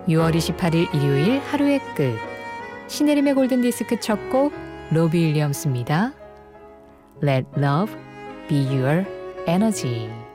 6월 28일 일요일 하루의 끝. 신혜림의 골든디스크 첫 곡 로비 윌리엄스입니다. Let love be your energy.